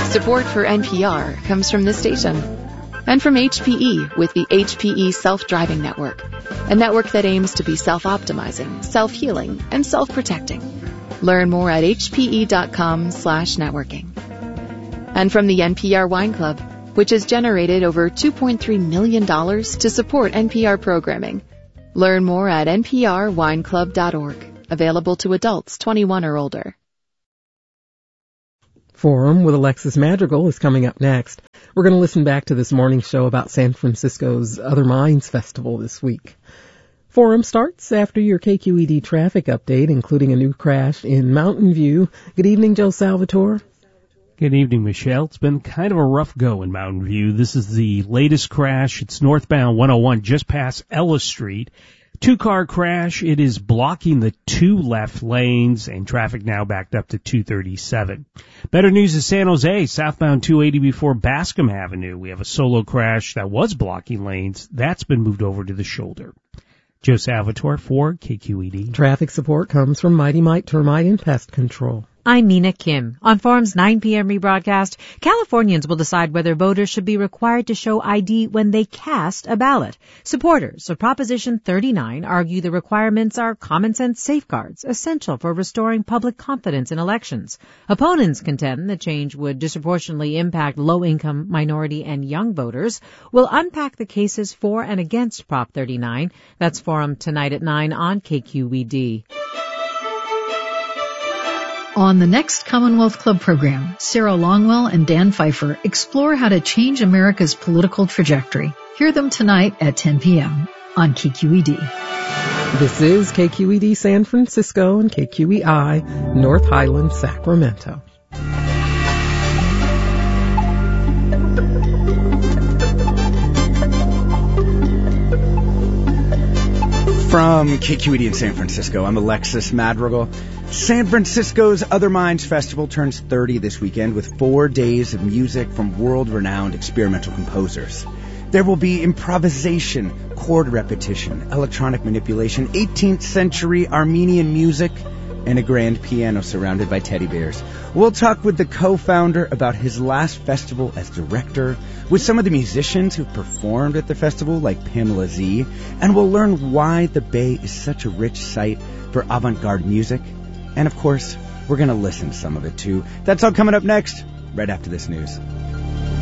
Support for NPR comes from this station and from HPE with the HPE Self-Driving Network, a network that aims to be self-optimizing, self-healing, and self-protecting. Learn more at hpe.com/networking. And from the NPR Wine Club, which has generated over $2.3 million to support NPR programming. Learn more at nprwineclub.org. Available to adults 21 or older. Forum with Alexis Madrigal is coming up next. We're going to listen back to this morning's show about San Francisco's Other Minds Festival this week. Forum starts after your KQED traffic update, including a new crash in Mountain View. Good evening, Joe Salvatore. Good evening, Michelle. It's been kind of a rough go in Mountain View. This is the latest crash. It's northbound 101 just past Ellis Street. Two-car crash. It is blocking the two left lanes, and traffic now backed up to 237. Better news is San Jose, southbound 280 before Bascom Avenue. We have a solo crash that was blocking lanes. That's been moved over to the shoulder. Joe Salvatore for KQED. Traffic support comes from Mighty Mite Termite and Pest Control. I'm Mina Kim. On Forum's 9 p.m. rebroadcast, Californians will decide whether voters should be required to show ID when they cast a ballot. Supporters of Proposition 39 argue the requirements are common-sense safeguards essential for restoring public confidence in elections. Opponents contend the change would disproportionately impact low-income, minority, and young voters. We'll unpack the cases for and against Prop 39. That's Forum tonight at 9 on KQED. On the next Commonwealth Club program, Sarah Longwell and Dan Pfeiffer explore how to change America's political trajectory. Hear them tonight at 10 p.m. on KQED. This is KQED San Francisco and KQEI North Highland, Sacramento. From KQED in San Francisco, I'm Alexis Madrigal. San Francisco's Other Minds Festival turns 30 this weekend with 4 days of music from world-renowned experimental composers. There will be improvisation, chord repetition, electronic manipulation, 18th century Armenian music, and a grand piano surrounded by teddy bears. We'll talk with the co-founder about his last festival as director, with some of the musicians who've performed at the festival, like Pamela Z, and we'll learn why the Bay is such a rich site for avant-garde music. And of course, we're going to listen to some of it too. That's all coming up next, right after this news.